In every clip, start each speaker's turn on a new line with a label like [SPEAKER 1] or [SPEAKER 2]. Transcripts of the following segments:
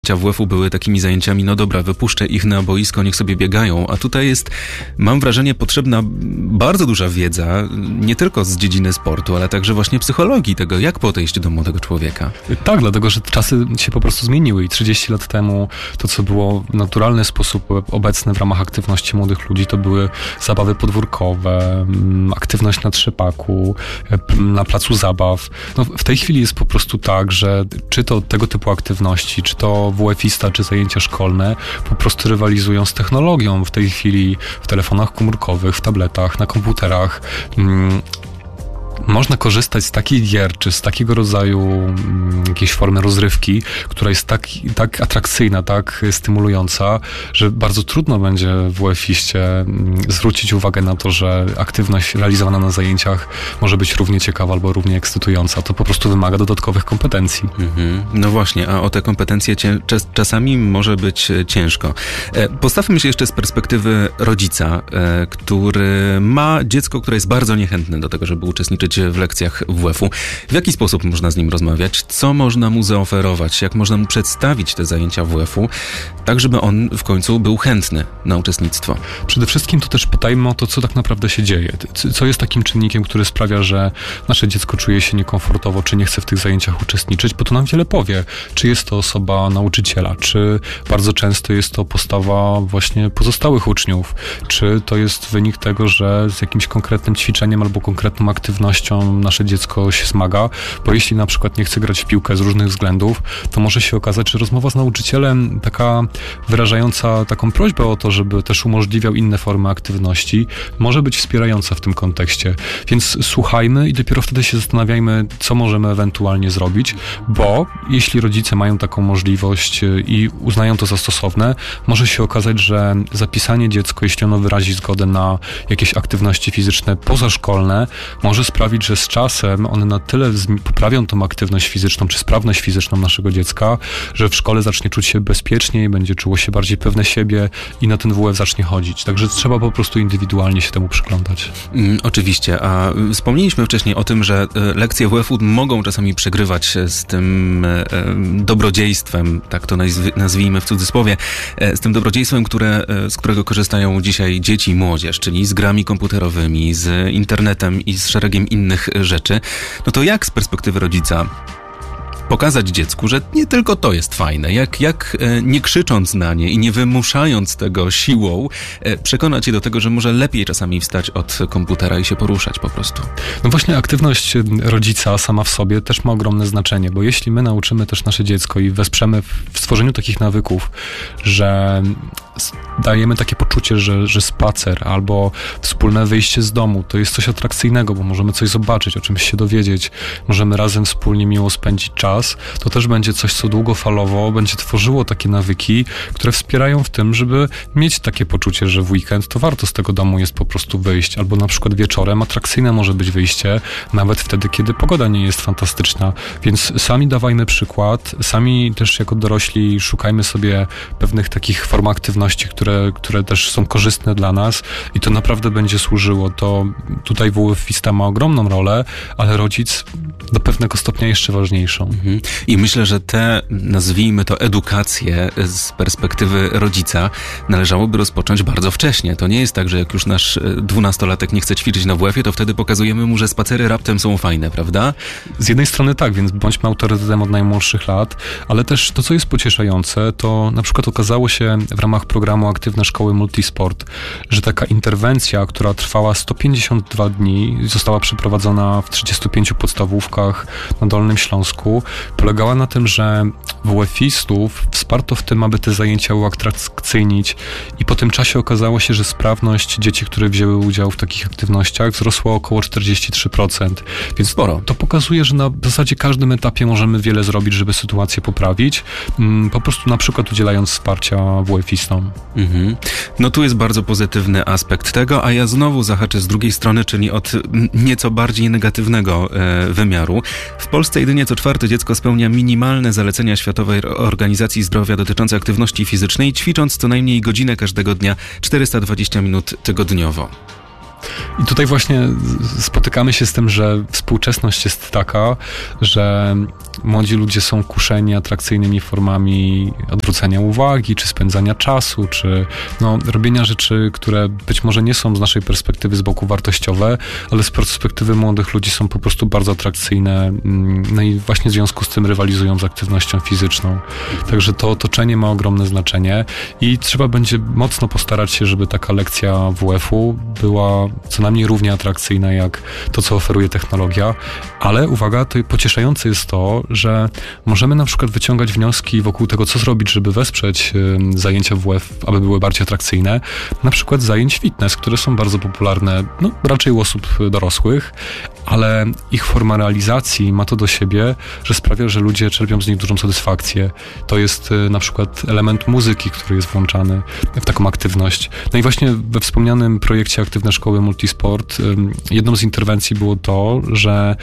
[SPEAKER 1] WF-u były takimi zajęciami, no dobra, wypuszczę ich na boisko, niech sobie biegają, a tutaj jest, mam wrażenie, potrzebna bardzo duża wiedza, nie tylko z dziedziny sportu, ale także właśnie psychologii tego, jak podejść do młodego człowieka.
[SPEAKER 2] Tak, dlatego, że czasy się po prostu zmieniły i 30 lat temu to, co było w naturalny sposób obecne w ramach aktywności młodych ludzi, to były zabawy podwórkowe, aktywność na trzepaku, na placu zabaw. No, w tej chwili jest po prostu tak, że czy to tego typu aktywności, czy to WF-ista, czy zajęcia szkolne po prostu rywalizują z technologią w tej chwili w telefonach komórkowych, w tabletach, na komputerach. Można korzystać z takich gier, czy z takiego rodzaju jakiejś formy rozrywki, która jest tak atrakcyjna, tak stymulująca, że bardzo trudno będzie WF-iście zwrócić uwagę na to, że aktywność realizowana na zajęciach może być równie ciekawa albo równie ekscytująca. To po prostu wymaga dodatkowych kompetencji.
[SPEAKER 1] No właśnie, a o te kompetencje czasami może być ciężko. Postawmy się jeszcze z perspektywy rodzica, który ma dziecko, które jest bardzo niechętne do tego, żeby uczestniczyć w lekcjach WF-u. W jaki sposób można z nim rozmawiać? Co można mu zaoferować? Jak można mu przedstawić te zajęcia WF-u? Tak, żeby on w końcu był chętny na uczestnictwo.
[SPEAKER 2] Przede wszystkim to też pytajmy o to, co tak naprawdę się dzieje. Co jest takim czynnikiem, który sprawia, że nasze dziecko czuje się niekomfortowo, czy nie chce w tych zajęciach uczestniczyć, bo to nam wiele powie. Czy jest to osoba nauczyciela, czy bardzo często jest to postawa właśnie pozostałych uczniów, czy to jest wynik tego, że z jakimś konkretnym ćwiczeniem albo konkretną aktywnością nasze dziecko się zmaga, bo jeśli na przykład nie chce grać w piłkę z różnych względów, to może się okazać, że rozmowa z nauczycielem, taka wyrażająca taką prośbę o to, żeby też umożliwiał inne formy aktywności, może być wspierająca w tym kontekście. Więc słuchajmy i dopiero wtedy się zastanawiajmy, co możemy ewentualnie zrobić, bo jeśli rodzice mają taką możliwość i uznają to za stosowne, może się okazać, że zapisanie dziecko, jeśli ono wyrazi zgodę na jakieś aktywności fizyczne pozaszkolne, może sprawić, że z czasem one na tyle poprawią tą aktywność fizyczną, czy sprawność fizyczną naszego dziecka, że w szkole zacznie czuć się bezpieczniej, będzie czuło się bardziej pewne siebie i na ten WF zacznie chodzić. Także trzeba po prostu indywidualnie się temu przyglądać.
[SPEAKER 1] Oczywiście, a wspomnieliśmy wcześniej o tym, że lekcje WF-u mogą czasami przegrywać z tym dobrodziejstwem, tak to nazwijmy w cudzysłowie, z tym dobrodziejstwem, z którego korzystają dzisiaj dzieci i młodzież, czyli z grami komputerowymi, z internetem i z szeregiem innych rzeczy. No to jak z perspektywy rodzica pokazać dziecku, że nie tylko to jest fajne, jak nie krzycząc na nie i nie wymuszając tego siłą, przekonać je do tego, że może lepiej czasami wstać od komputera i się poruszać po prostu.
[SPEAKER 2] No właśnie aktywność rodzica sama w sobie też ma ogromne znaczenie, bo jeśli my nauczymy też nasze dziecko i wesprzemy w stworzeniu takich nawyków, że dajemy takie poczucie, że spacer albo wspólne wyjście z domu to jest coś atrakcyjnego, bo możemy coś zobaczyć, o czymś się dowiedzieć, możemy razem wspólnie miło spędzić czas, to też będzie coś, co długofalowo będzie tworzyło takie nawyki, które wspierają w tym, żeby mieć takie poczucie, że w weekend to warto z tego domu jest po prostu wyjść, albo na przykład wieczorem atrakcyjne może być wyjście, nawet wtedy, kiedy pogoda nie jest fantastyczna, więc sami dawajmy przykład, sami też jako dorośli szukajmy sobie pewnych takich form aktywności, które też są korzystne dla nas i to naprawdę będzie służyło. To tutaj WF-ista ma ogromną rolę, ale rodzic do pewnego stopnia jeszcze ważniejszą.
[SPEAKER 1] I myślę, że tę, nazwijmy to, edukację z perspektywy rodzica należałoby rozpocząć bardzo wcześnie. To nie jest tak, że jak już nasz 12-latek nie chce ćwiczyć na WF-ie, to wtedy pokazujemy mu, że spacery raptem są fajne, prawda?
[SPEAKER 2] Z jednej strony tak, więc bądźmy autorytetem od najmłodszych lat, ale też to, co jest pocieszające, to na przykład okazało się w ramach programu Aktywne Szkoły Multisport, że taka interwencja, która trwała 152 dni, została przeprowadzona w 35 podstawówkach na Dolnym Śląsku, polegała na tym, że WF-istów wsparto w tym, aby te zajęcia uatrakcyjnić i po tym czasie okazało się, że sprawność dzieci, które wzięły udział w takich aktywnościach wzrosła około 43%. Więc sporo. To pokazuje, że na w zasadzie każdym etapie możemy wiele zrobić, żeby sytuację poprawić, po prostu na przykład udzielając wsparcia WF-istom.
[SPEAKER 1] No tu jest bardzo pozytywny aspekt tego, a ja znowu zahaczę z drugiej strony, czyli od nieco bardziej negatywnego wymiaru. W Polsce jedynie co czwarte dziecko spełnia minimalne zalecenia Światowej Organizacji Zdrowia dotyczące aktywności fizycznej, ćwicząc co najmniej godzinę każdego dnia, 420 minut tygodniowo.
[SPEAKER 2] I tutaj właśnie spotykamy się z tym, że współczesność jest taka, że młodzi ludzie są kuszeni atrakcyjnymi formami odwrócenia uwagi, czy spędzania czasu, czy robienia rzeczy, które być może nie są z naszej perspektywy z boku wartościowe, ale z perspektywy młodych ludzi są po prostu bardzo atrakcyjne. No i właśnie w związku z tym rywalizują z aktywnością fizyczną. Także to otoczenie ma ogromne znaczenie i trzeba będzie mocno postarać się, żeby taka lekcja WF-u była co najmniej równie atrakcyjna jak to, co oferuje technologia, ale uwaga, to pocieszające jest to, że możemy na przykład wyciągać wnioski wokół tego, co zrobić, żeby wesprzeć zajęcia WF, aby były bardziej atrakcyjne. Na przykład zajęć fitness, które są bardzo popularne, raczej u osób dorosłych, ale ich forma realizacji ma to do siebie, że sprawia, że ludzie czerpią z nich dużą satysfakcję. To jest na przykład element muzyki, który jest włączany w taką aktywność. No i właśnie we wspomnianym projekcie Aktywne Szkoły Multisport jedną z interwencji było to, że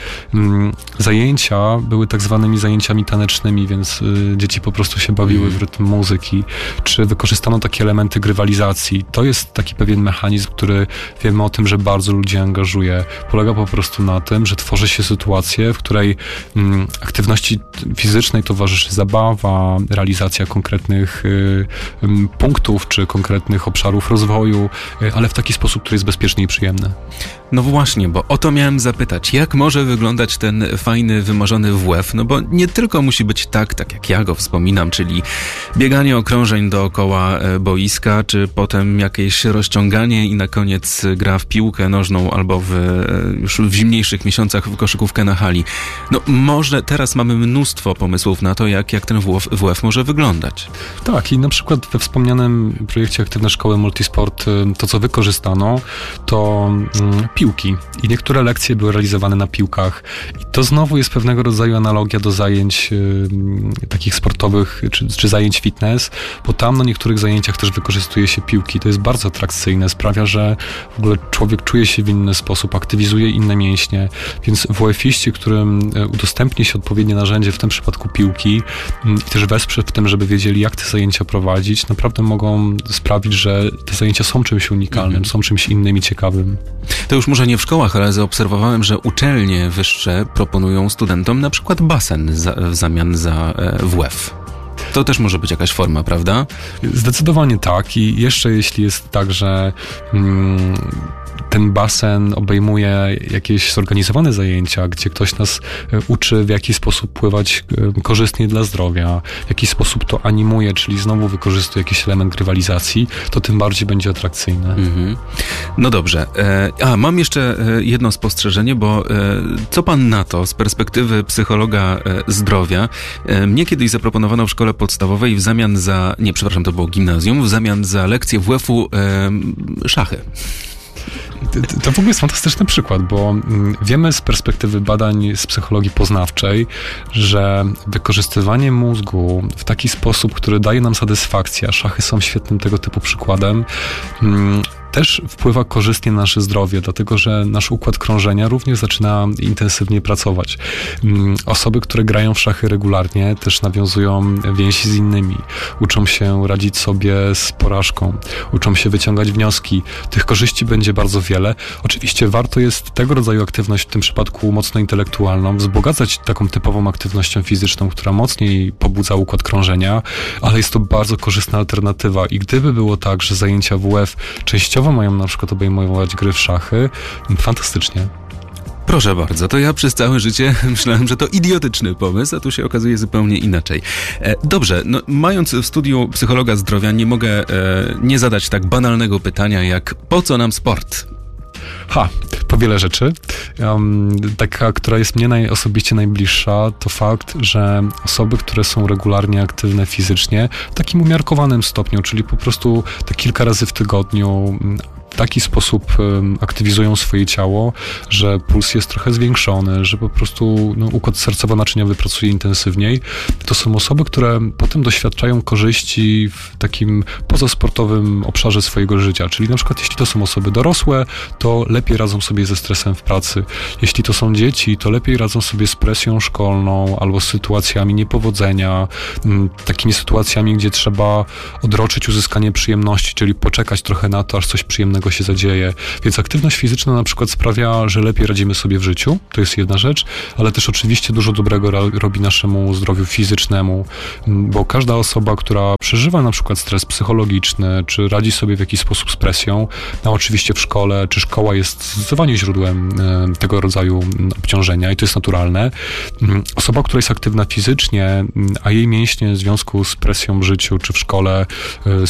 [SPEAKER 2] zajęcia były tak zwanymi zajęciami tanecznymi, więc dzieci po prostu się bawiły w rytm muzyki, czy wykorzystano takie elementy grywalizacji. To jest taki pewien mechanizm, który wiemy o tym, że bardzo ludzi angażuje. Polega po prostu na tym, że tworzy się sytuację, w której aktywności fizycznej towarzyszy zabawa, realizacja konkretnych punktów, czy konkretnych obszarów rozwoju, ale w taki sposób, który jest bezpieczny i przyjemny.
[SPEAKER 1] No właśnie, bo o to miałem zapytać. Jak może wyglądać ten fajny, wymarzony WF? No bo nie tylko musi być tak jak ja go wspominam, czyli bieganie okrążeń dookoła boiska, czy potem jakieś rozciąganie i na koniec gra w piłkę nożną albo już w zimniejszych miesiącach w koszykówkę na hali. No może teraz mamy mnóstwo pomysłów na to, jak ten WF może wyglądać.
[SPEAKER 2] Tak, i na przykład we wspomnianym projekcie Aktywne Szkoły Multisport to, co wykorzystano, to piłki. I niektóre lekcje były realizowane na piłkach. I to znowu jest pewnego rodzaju analogia do zajęć takich sportowych, czy zajęć fitness, bo tam na niektórych zajęciach też wykorzystuje się piłki. To jest bardzo atrakcyjne. Sprawia, że w ogóle człowiek czuje się w inny sposób, aktywizuje inne mięśnie. Więc WF-iści, którym udostępni się odpowiednie narzędzie, w tym przypadku piłki, i też wesprze w tym, żeby wiedzieli, jak te zajęcia prowadzić, naprawdę mogą sprawić, że te zajęcia są czymś unikalnym, są czymś innym i ciekawym.
[SPEAKER 1] To już może nie w szkołach, ale zaobserwowałem, że uczelnie wyższe proponują studentom na przykład basen w zamian za WF. To też może być jakaś forma, prawda?
[SPEAKER 2] Zdecydowanie tak. I jeszcze jeśli jest tak, że ten basen obejmuje jakieś zorganizowane zajęcia, gdzie ktoś nas uczy, w jaki sposób pływać korzystnie dla zdrowia, w jaki sposób to animuje, czyli znowu wykorzystuje jakiś element grywalizacji, to tym bardziej będzie atrakcyjne.
[SPEAKER 1] No dobrze. Mam jeszcze jedno spostrzeżenie, bo co pan na to z perspektywy psychologa zdrowia? Mnie kiedyś zaproponowano w szkole podstawowej w zamian za, to było gimnazjum, w zamian za lekcję WF-u szachy.
[SPEAKER 2] To w ogóle jest fantastyczny przykład, bo wiemy z perspektywy badań z psychologii poznawczej, że wykorzystywanie mózgu w taki sposób, który daje nam satysfakcję, a szachy są świetnym tego typu przykładem, też wpływa korzystnie na nasze zdrowie, dlatego że nasz układ krążenia również zaczyna intensywnie pracować. Osoby, które grają w szachy regularnie, też nawiązują więzi z innymi. Uczą się radzić sobie z porażką. Uczą się wyciągać wnioski. Tych korzyści będzie bardzo wiele. Oczywiście warto jest tego rodzaju aktywność, w tym przypadku mocno intelektualną, wzbogacać taką typową aktywnością fizyczną, która mocniej pobudza układ krążenia, ale jest to bardzo korzystna alternatywa. I gdyby było tak, że zajęcia WF częściowo mają na przykład obejmować gry w szachy, fantastycznie.
[SPEAKER 1] Proszę bardzo, to ja przez całe życie myślałem, że to idiotyczny pomysł, a tu się okazuje zupełnie inaczej. Dobrze, mając w studiu psychologa zdrowia, nie mogę nie zadać tak banalnego pytania, jak po co nam sport?
[SPEAKER 2] Po wiele rzeczy. Taka, która jest mnie osobiście najbliższa, to fakt, że osoby, które są regularnie aktywne fizycznie, w takim umiarkowanym stopniu, czyli po prostu te kilka razy w tygodniu, w taki sposób aktywizują swoje ciało, że puls jest trochę zwiększony, że po prostu układ sercowo-naczyniowy pracuje intensywniej. To są osoby, które potem doświadczają korzyści w takim pozasportowym obszarze swojego życia. Czyli na przykład jeśli to są osoby dorosłe, to lepiej radzą sobie ze stresem w pracy. Jeśli to są dzieci, to lepiej radzą sobie z presją szkolną albo z sytuacjami niepowodzenia, takimi sytuacjami, gdzie trzeba odroczyć uzyskanie przyjemności, czyli poczekać trochę na to, aż coś przyjemnego wszystko się zadzieje. Więc aktywność fizyczna na przykład sprawia, że lepiej radzimy sobie w życiu, to jest jedna rzecz, ale też oczywiście dużo dobrego robi naszemu zdrowiu fizycznemu, bo każda osoba, która przeżywa na przykład stres psychologiczny, czy radzi sobie w jakiś sposób z presją, a oczywiście w szkole, czy szkoła jest zdecydowanie źródłem tego rodzaju obciążenia i to jest naturalne. Osoba, która jest aktywna fizycznie, a jej mięśnie w związku z presją w życiu, czy w szkole